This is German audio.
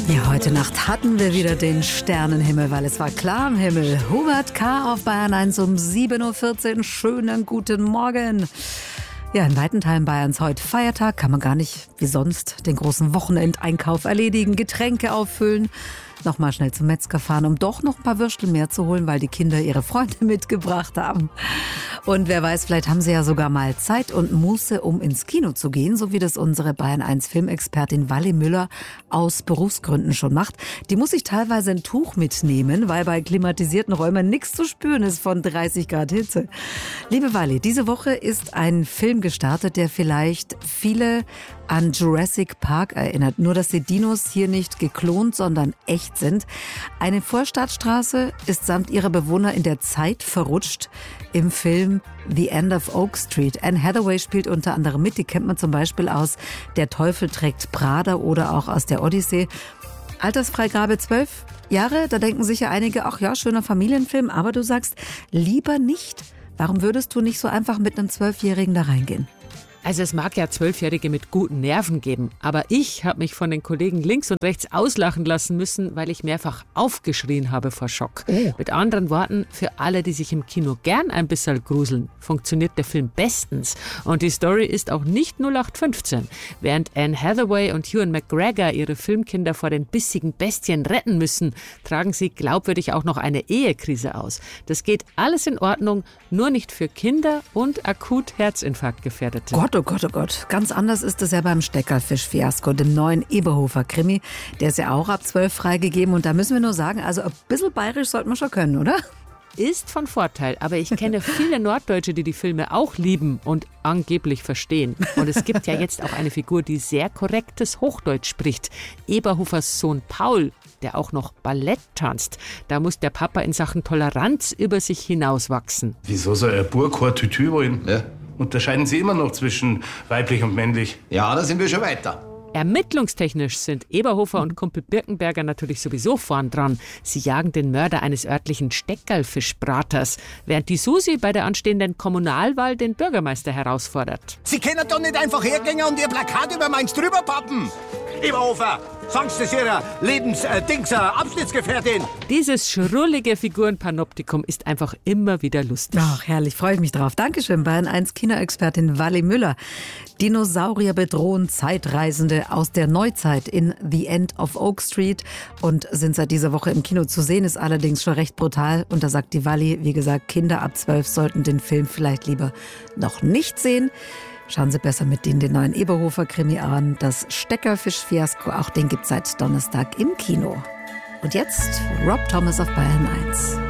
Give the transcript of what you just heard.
Ja, heute Nacht hatten wir wieder den Sternenhimmel, weil es war klar am Himmel. Hubert K. auf Bayern 1 um 7.14 Uhr. Schönen guten Morgen. Ja, in weiten Teilen Bayerns heute Feiertag. Kann man gar nicht wie sonst den großen Wochenendeinkauf erledigen, Getränke auffüllen. Nochmal schnell zum Metzger fahren, um doch noch ein paar Würstel mehr zu holen, weil die Kinder ihre Freunde mitgebracht haben. Und wer weiß, vielleicht haben sie ja sogar mal Zeit und Muße, um ins Kino zu gehen, so wie das unsere Bayern 1 Filmexpertin Wally Müller aus Berufsgründen schon macht. Die muss sich teilweise ein Tuch mitnehmen, weil bei klimatisierten Räumen nichts zu spüren ist von 30 Grad Hitze. Liebe Wally, diese Woche ist ein Film gestartet, der vielleicht viele an Jurassic Park erinnert. Nur, dass die Dinos hier nicht geklont, sondern echt sind. Eine Vorstadtstraße ist samt ihrer Bewohner in der Zeit verrutscht im Film The End of Oak Street. Anne Hathaway spielt unter anderem mit. Die kennt man zum Beispiel aus Der Teufel trägt Prada oder auch aus der Odyssee. Altersfreigabe 12 Jahre. Da denken sicher einige, ach ja, schöner Familienfilm. Aber du sagst, lieber nicht. Warum würdest du nicht so einfach mit einem 12-Jährigen da reingehen? Also es mag ja 12-Jährige mit guten Nerven geben, aber ich habe mich von den Kollegen links und rechts auslachen lassen müssen, weil ich mehrfach aufgeschrien habe vor Schock. Oh. Mit anderen Worten, für alle, die sich im Kino gern ein bisschen gruseln, funktioniert der Film bestens. Und die Story ist auch nicht 0815. Während Anne Hathaway und Ewan McGregor ihre Filmkinder vor den bissigen Bestien retten müssen, tragen sie glaubwürdig auch noch eine Ehekrise aus. Das geht alles in Ordnung, nur nicht für Kinder und akut Herzinfarktgefährdete. Oh Gott, oh Gott. Ganz anders ist es ja beim Steckerfisch-Fiasko, dem neuen Eberhofer-Krimi. Der ist ja auch ab 12 freigegeben. Und da müssen wir nur sagen, also ein bisschen bayerisch sollte man schon können, oder? Ist von Vorteil, aber ich kenne viele Norddeutsche, die die Filme auch lieben und angeblich verstehen. Und es gibt ja jetzt auch eine Figur, die sehr korrektes Hochdeutsch spricht. Eberhofers Sohn Paul, der auch noch Ballett tanzt. Da muss der Papa in Sachen Toleranz über sich hinauswachsen. Wieso soll ein Bub kein Tütü wollen? Ja. Unterscheiden Sie immer noch zwischen weiblich und männlich? Ja, da sind wir schon weiter. Ermittlungstechnisch sind Eberhofer und Kumpel Birkenberger natürlich sowieso vorn dran. Sie jagen den Mörder eines örtlichen Steckerlfischbraters, während die Susi bei der anstehenden Kommunalwahl den Bürgermeister herausfordert. Sie können doch nicht einfach hergehen und Ihr Plakat über meins drüber pappen. Eberhofer, sagen Sie das Ihrer Abschnittsgefährtin. Dieses schrullige Figurenpanoptikum ist einfach immer wieder lustig. Ach, herrlich, freue ich mich drauf. Dankeschön, Bayern 1 Kinoexpertin Wally Müller. Dinosaurier bedrohen Zeitreisende aus der Neuzeit in The End of Oak Street und sind seit dieser Woche im Kino zu sehen, ist allerdings schon recht brutal. Und da sagt die Wally, wie gesagt, Kinder ab 12 sollten den Film vielleicht lieber noch nicht sehen. Schauen Sie besser mit denen den neuen Eberhofer-Krimi an. Das Steckerfisch-Fiasko, auch den gibt es seit Donnerstag im Kino. Und jetzt Rob Thomas auf Bayern 1.